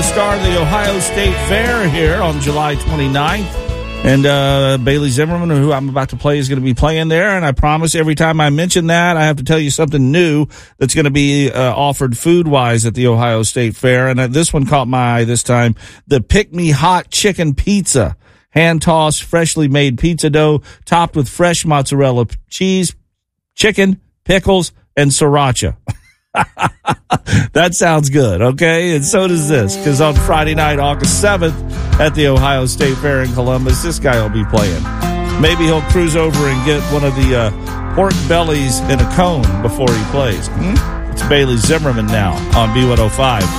start of the Ohio State Fair here on July 29th. And Bailey Zimmerman, who I'm about to play, is going to be playing there. And I promise every time I mention that, I have to tell you something new that's going to be offered food-wise at the Ohio State Fair. And this one caught my eye this time, the Pick Me Hot Chicken Pizza. Hand-tossed, freshly made pizza dough, topped with fresh mozzarella cheese, chicken, pickles, and sriracha. That sounds good, okay? And so does this, because on Friday night, August 7th, at the Ohio State Fair in Columbus, this guy will be playing. Maybe he'll cruise over and get one of the pork bellies in a cone before he plays. It's Bailey Zimmerman now on B105.